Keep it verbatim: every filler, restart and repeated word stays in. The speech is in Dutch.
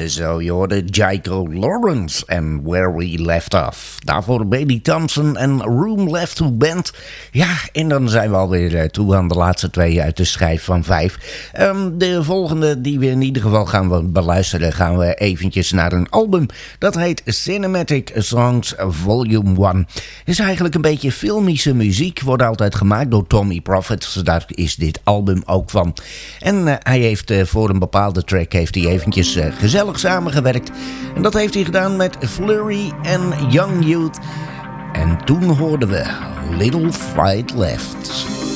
Zo, je hoorde Jaco Lawrence en Where We Left Off. Daarvoor Bailey Thompson en Room Left to Band. Ja, en dan zijn we alweer toe aan de laatste twee uit de schijf van vijf. Um, de volgende die we in ieder geval gaan beluisteren, gaan we eventjes naar een album. Dat heet Cinematic Songs Volume één. Is eigenlijk een beetje filmische muziek. Wordt altijd gemaakt door Tommy Prophet. Daar is dit album ook van. En uh, hij heeft uh, voor een bepaalde track heeft hij eventjes uh, gezellig samengewerkt. En dat heeft hij gedaan met Flurry en Young Youth. En toen hoorden we Little Fight Left.